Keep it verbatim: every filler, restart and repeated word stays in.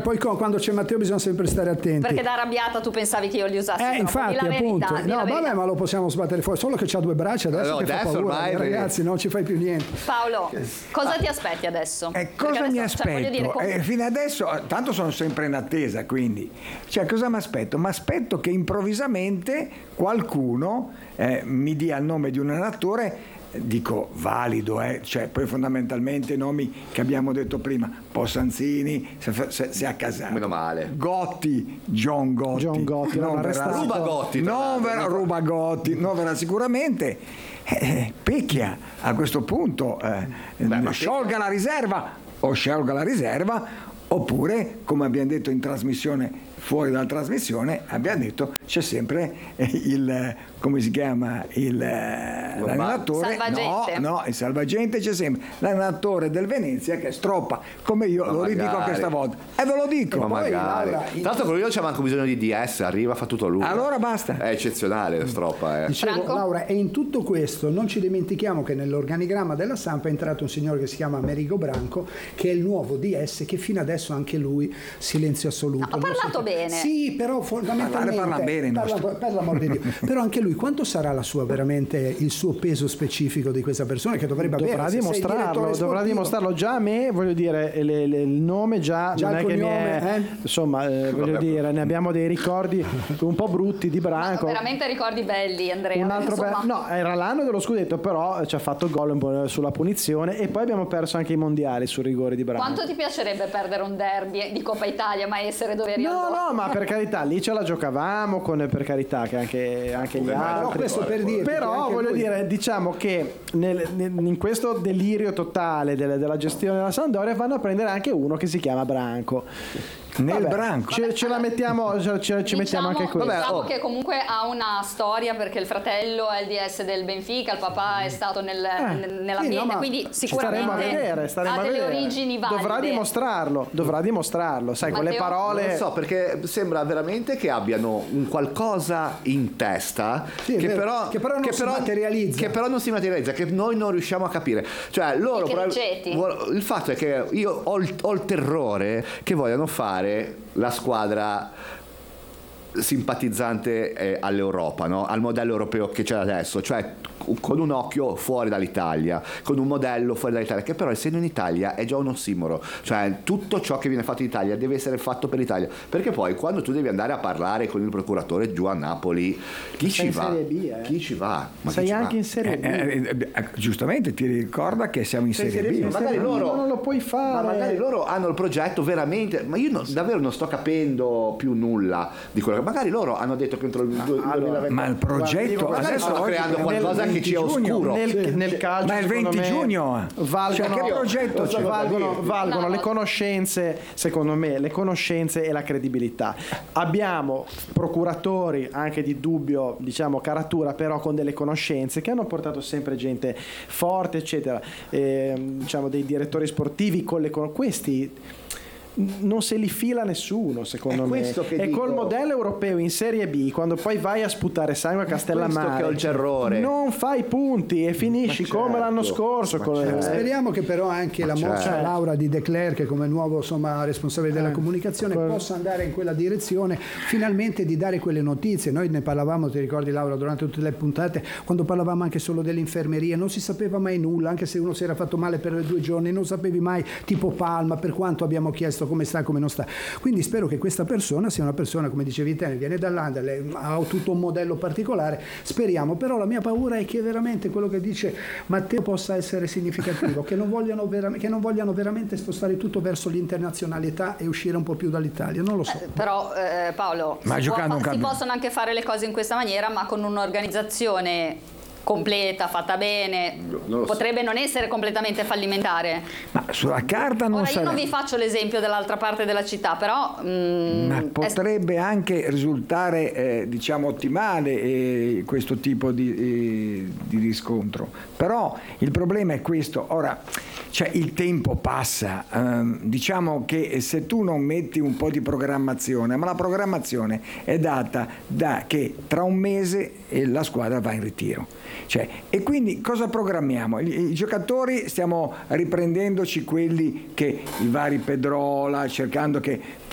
poi quando c'è Matteo bisogna sempre stare attenti. Perché da arrabbiata tu pensavi che io li usassi? Eh, troppo. infatti, Di la appunto. verità, di No, la vabbè, verità. ma lo possiamo sbattere fuori. Solo che c'ha due braccia adesso No, che adesso fa paura. ormai- Eh, ragazzi, non ci fai più niente. Paolo, cosa ti aspetti adesso? Eh, Perché cosa mi adesso, cioè, voglio aspetto? dire, com- Eh, fino adesso, tanto sono sempre in attesa, quindi. Cioè, cosa mi aspetto? Mi aspetto che improvvisamente qualcuno eh, mi dia il nome di un attore, dico valido, eh? Cioè, poi fondamentalmente i nomi che abbiamo detto prima, Possanzini, se, se, se a casa. Meno male. Gotti, John Gotti. John Gotti, non l'hanno verrà, arrestato. Ruba Gotti, tra non l'altro. verrà, ruba Gotti, non verrà sicuramente. Eh, Pecchia a questo punto eh, Beh, ma sciolga la riserva o sciolga la riserva, oppure, come abbiamo detto in trasmissione, fuori dalla trasmissione, abbiamo detto c'è sempre eh, il, come si chiama, il, eh, l'allenatore, no, Salvagente. no, il salvagente c'è sempre, l'allenatore del Venezia che stroppa, come io Ma lo ridico magari. questa volta, e ve lo dico. Ma Poi, magari. Laura, Tra l'altro quello lì non c'è manco bisogno di D S, arriva, fa tutto lui. allora basta. È eccezionale la stroppa, eh. Dicevo, Franco? Laura, e in tutto questo non ci dimentichiamo che nell'organigramma della Samp è entrato un signore che si chiama Amerigo Branco, che è il nuovo D S, che fino adesso anche lui silenzio assoluto. No, ha Non parlato so- bene. Sì, però fondamentalmente Parlare parla bene, il parla- nostro. per l'amor di Dio. Però anche lui, quanto sarà la sua veramente il suo peso specifico di questa persona che dovrebbe Dovrà avere? Se sei il dimostrarlo, direttore dovrà sportivo. dimostrarlo già a me, voglio dire, le- le- il nome già, Già non il è che mi cognome, è, eh? insomma, eh, voglio dire, ne abbiamo dei ricordi un po' brutti di Ma Branco. veramente ricordi belli, Andrea. Un altro insomma. be- no, era l'anno dello scudetto, però ci ha fatto gol un po' sulla punizione e poi abbiamo perso anche i mondiali sul rigore di Branco. Quanto ti piacerebbe perdere un derby di Coppa Italia, ma essere dove eri No, allora? no, ma per carità, lì ce la giocavamo con, per carità, che anche, anche gli Beh, ma altri. No, questo per dirti che Però anche voglio lui- dire, diciamo che nel- nel- in questo delirio totale delle- della gestione della Sampdoria vanno a prendere anche uno che si chiama Branco. Nel Vabbè, branco. ce, ce la mettiamo, ce, ce- ci mettiamo anche qui. Vabbè, Diciamo oh. che comunque ha una storia, perché il fratello è il D S del Benfica, il papà è stato nel, nel- nell'ambiente, sì, no, ma quindi Ci sicuramente staremo a vedere, staremo ha a delle vedere. origini valide. Dovrà dimostrarlo, dovrà dimostrarlo, sai, con le Matteo? parole. Non lo so, perché sembra veramente che abbiano un qualcosa in testa Sì, è che, vero, però, che però non si materializza. che però non si materializza, che noi non riusciamo a capire. Cioè, loro I prob- criceti. vuol- il fatto è che io ho il, ho il terrore che vogliano fare la squadra simpatizzante eh, all'Europa, no? Al modello europeo che c'è adesso, cioè con un occhio fuori dall'Italia, con un modello fuori dall'Italia, che però essendo in Italia è già un ossimoro, cioè tutto ciò che viene fatto in Italia deve essere fatto per l'Italia, perché poi quando tu devi andare a parlare con il procuratore giù a Napoli, chi Sei ci in va? Serie B, eh? Chi ci va? Ma chi Sei ci anche va? in Serie B. Eh, eh, eh, giustamente ti ricorda che siamo in Sei Serie Serie B. B, magari Serie B, loro- non lo puoi Ma fare. magari loro hanno il progetto veramente, ma io non- davvero non sto capendo più nulla di quello che magari loro hanno detto che entro il du- duemilaventi Ma il progetto Guarda, adesso stanno oggi creando nel qualcosa che ci è venti giugno. oscuro. Nel, nel calcio, Ma il secondo venti me, giugno? valgono, Cioè, che progetto c'è? valgono, valgono No, le no. conoscenze, secondo me, le conoscenze e la credibilità. Abbiamo procuratori anche di dubbio, diciamo, caratura, però con delle conoscenze che hanno portato sempre gente forte, eccetera. Ehm, diciamo dei direttori sportivi con le con- questi non se li fila nessuno, secondo È me. questo che E dico. col modello europeo in Serie B, quando poi vai a sputare sangue a Castellammare, questo che ho il terrore. non fai punti e finisci Ma come certo, l'anno scorso. ma con- certo. Speriamo che però anche la Ma mossa certo. Laura di De Clercq come nuovo insomma, responsabile della Eh, comunicazione quello- possa andare in quella direzione, finalmente di dare quelle notizie. Noi ne parlavamo, ti ricordi Laura, durante tutte le puntate, quando parlavamo anche solo delle infermerie, non si sapeva mai nulla, anche se uno si era fatto male per due giorni, non sapevi mai, tipo Palma, per quanto abbiamo chiesto come sta, come non sta. Quindi spero che questa persona sia una persona, come dicevi te, viene dall'Anderlecht, ha tutto un modello particolare, speriamo, però la mia paura è che veramente quello che dice Matteo possa essere significativo, che non vogliano, vera- che non vogliano veramente spostare tutto verso l'internazionalità e uscire un po' più dall'Italia, non lo so. Eh, però eh, Paolo, Ma si, giocando può un fa- si campionato. possono anche fare le cose in questa maniera, ma con un'organizzazione completa, fatta bene, Non lo so. potrebbe non essere completamente fallimentare. Ma sulla carta non Ora io sarà. non vi faccio l'esempio dell'altra parte della città, però mm, Ma è- potrebbe anche risultare eh, diciamo ottimale eh, questo tipo di, eh, di riscontro, però il problema è questo. Ora, cioè, il tempo passa, ehm, diciamo che se tu non metti un po' di programmazione, ma la programmazione è data da che tra un mese eh, la squadra va in ritiro. Cioè, e quindi cosa programmiamo? I, i giocatori stiamo riprendendoci quelli che i vari Pedrola, cercando che